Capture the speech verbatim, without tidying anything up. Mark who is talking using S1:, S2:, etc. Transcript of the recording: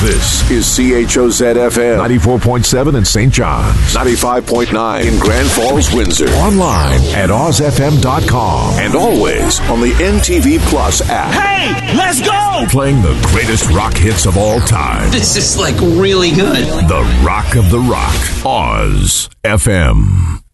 S1: This is C H O Z F M. ninety-four point seven in Saint John's. ninety-five point nine in Grand Falls, Windsor. Online at oz f m dot com. And always on the N T V Plus app.
S2: Hey, let's go!
S1: Playing the greatest rock hits of all time.
S3: This is like really good.
S1: The Rock of the Rock. Oz F M.